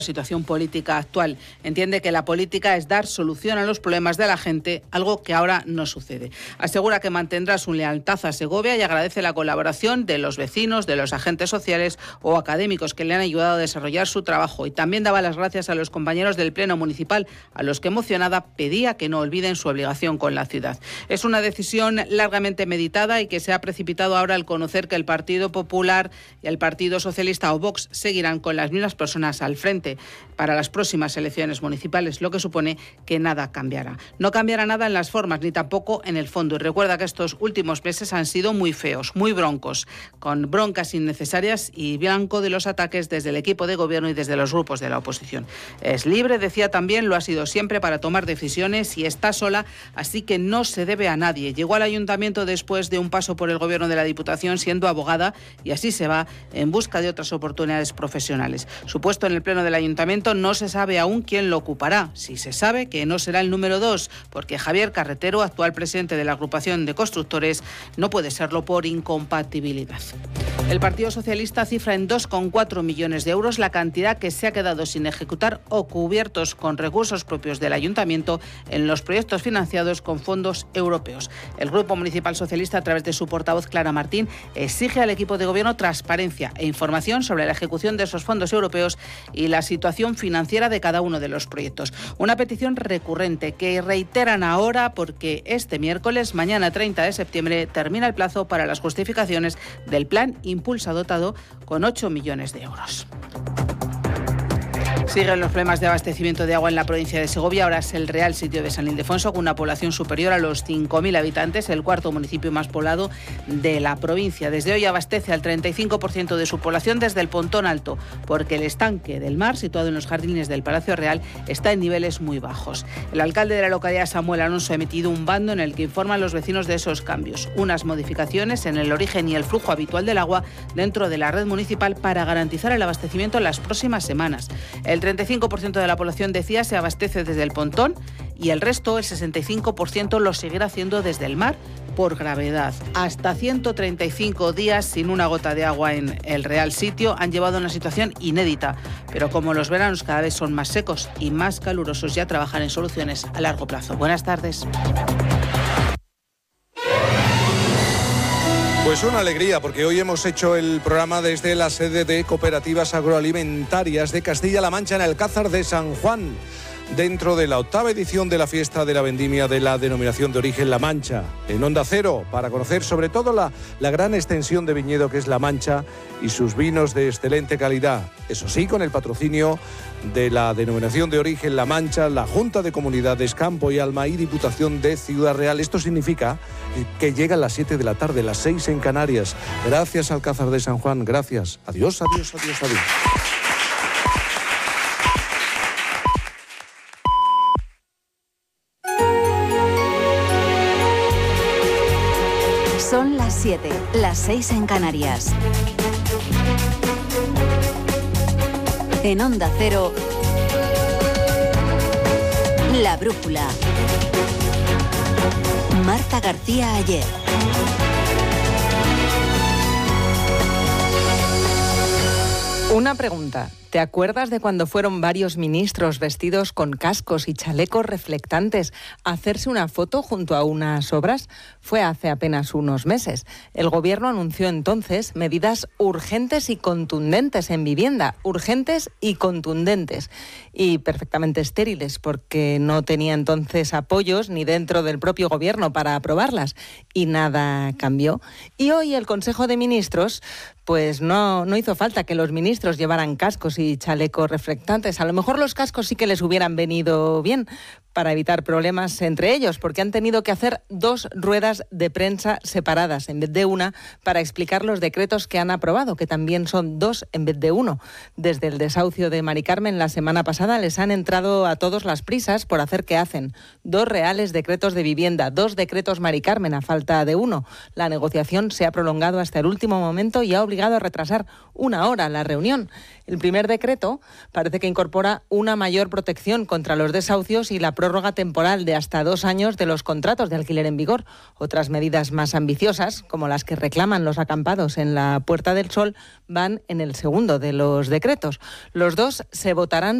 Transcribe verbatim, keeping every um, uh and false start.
situación política actual. Entiende que la política es dar solución a los problemas de la gente, algo que ahora no sucede. Asegura que mantendrá su lealtad a Segovia y agradece la colaboración de los vecinos, de los agentes sociales o académicos que le han ayudado a desarrollar su trabajo. Y también daba las gracias a los compañeros del Pleno Municipal, a los que emocionada pedía que no olviden su obligación con la ciudad. Es una decisión largamente meditada y que se ha precipitado ahora al conocer que el Partido Popular y el Partido Socialista o Vox seguirán con las mismas personas al frente para las próximas elecciones municipales, lo que supone que nada cambiará. No cambiará nada en las formas ni tampoco en el fondo. Y recuerda que estos últimos meses han sido muy feos, muy broncos, con broncas innecesarias y blanco de los ataques desde el equipo de gobierno y desde los grupos de la oposición. Es libre, decía también, lo ha sido siempre para tomar decisiones y está sola, así que no se debe a nadie. Llegó al ayuntamiento después de un paso por el gobierno de la Diputación siendo abogada y así se va en busca de otras oportunidades profesionales. Su puesto en el Pleno del Ayuntamiento no se sabe aún quién lo ocupará. Sí se sabe que no será el número dos, porque Javier Carretero, actual presidente de la agrupación de constructores, no puede serlo por incompatibilidad. El Partido Socialista cifra en dos coma cuatro millones de euros la cantidad que se ha quedado sin ejecutar o cubiertos con recursos propios del Ayuntamiento en los proyectos financiados con fondos europeos. El Grupo Municipal Socialista, a través de su portavoz Clara Martín, exige al equipo de gobierno transparencia e información sobre la ejecución de esos fondos europeos y la situación financiera de cada uno de los proyectos. Una petición recurrente que reiteran ahora porque este miércoles, mañana treinta de septiembre, termina el plazo para las justificaciones del plan Impulsa dotado con ocho millones de euros. Siguen los problemas de abastecimiento de agua en la provincia de Segovia. Ahora es el Real Sitio de San Ildefonso, con una población superior a los cinco mil habitantes, el cuarto municipio más poblado de la provincia. Desde hoy abastece al treinta y cinco por ciento de su población desde el Pontón Alto, porque el estanque del mar, situado en los jardines del Palacio Real, está en niveles muy bajos. El alcalde de la localidad, Samuel Alonso, ha emitido un bando en el que informa a los vecinos de esos cambios, unas modificaciones en el origen y el flujo habitual del agua dentro de la red municipal para garantizar el abastecimiento en las próximas semanas. El treinta y cinco por ciento de la población, decía, se abastece desde el Pontón y el resto, el sesenta y cinco por ciento, lo seguirá haciendo desde el mar por gravedad. Hasta ciento treinta y cinco días sin una gota de agua en el Real Sitio han llevado a una situación inédita. Pero como los veranos cada vez son más secos y más calurosos, ya trabajan en soluciones a largo plazo. Buenas tardes. Pues una alegría, porque hoy hemos hecho el programa desde la sede de Cooperativas Agroalimentarias de Castilla-La Mancha en Alcázar de San Juan, dentro de la octava edición de la fiesta de la vendimia de la denominación de origen La Mancha, en Onda Cero, para conocer sobre todo la, la gran extensión de viñedo que es La Mancha y sus vinos de excelente calidad. Eso sí, con el patrocinio de la denominación de origen La Mancha, la Junta de Comunidades Campo y Alma y Diputación de Ciudad Real. Esto significa que llegan las siete de la tarde, las seis en Canarias. Gracias, Alcázar de San Juan, gracias. Adiós, adiós, adiós, adiós. Son las siete, las seis en Canarias. En Onda Cero, La Brújula. Marta García Ayer. Una pregunta. ¿Te acuerdas de cuando fueron varios ministros vestidos con cascos y chalecos reflectantes a hacerse una foto junto a unas obras? Fue hace apenas unos meses. El gobierno anunció entonces medidas urgentes y contundentes en vivienda, urgentes y contundentes, y perfectamente estériles, porque no tenía entonces apoyos ni dentro del propio gobierno para aprobarlas, y nada cambió. Y hoy el Consejo de Ministros, pues no, no hizo falta que los ministros llevaran cascos y chalecos reflectantes. A lo mejor los cascos sí que les hubieran venido bien para evitar problemas entre ellos, porque han tenido que hacer dos ruedas de prensa separadas en vez de una para explicar los decretos que han aprobado, que también son dos en vez de uno. Desde el desahucio de Mari Carmen la semana pasada les han entrado a todos las prisas por hacer que hacen. Dos reales decretos de vivienda, dos decretos Mari Carmen a falta de uno. La negociación se ha prolongado hasta el último momento y ha obligado a retrasar una hora la reunión. El primer decreto parece que incorpora una mayor protección contra los desahucios y la prórroga temporal de hasta dos años de los contratos de alquiler en vigor. Otras medidas más ambiciosas, como las que reclaman los acampados en la Puerta del Sol, van en el segundo de los decretos. Los dos se votarán